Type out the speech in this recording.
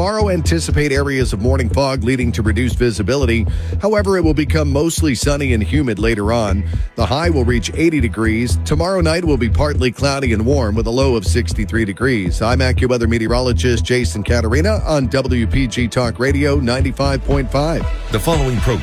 tomorrow, anticipate areas of morning fog leading to reduced visibility. However, it will become mostly sunny and humid later on. The high will reach 80 degrees. Tomorrow night will be partly cloudy and warm with a low of 63 degrees. I'm AccuWeather meteorologist Jason Caterina on WPG Talk Radio 95.5. The following program